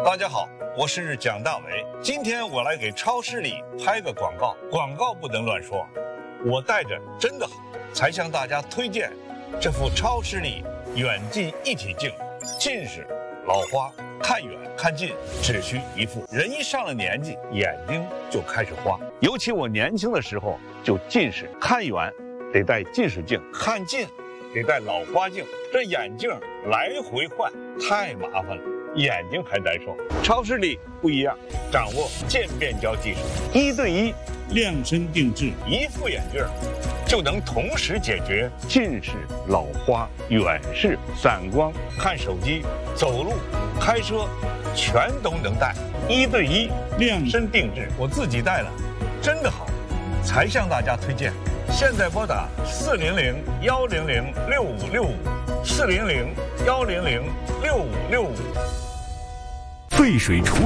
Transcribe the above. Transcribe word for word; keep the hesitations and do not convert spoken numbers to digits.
大家好，我是蒋大为。今天我来给超视力拍个广告，广告不能乱说。我戴着真的好，才向大家推荐这副超视力远近一体镜。近视、老花、看远看近只需一副。人一上了年纪，眼睛就开始花。尤其我年轻的时候就近视，看远得戴近视镜，看近得戴老花镜，这眼镜来回换太麻烦了，眼睛还难受。超视力不一样，掌握渐变焦技术，一对一量身定制， 一副眼镜就能同时解决近视、老花、远视、散光、看手机、走路、开车，全都能戴，一对一量身定制。我自己戴了，真的好，才向大家推荐。现在拨打四零零幺零零六五六五，四零零幺零零六五六五。 废水处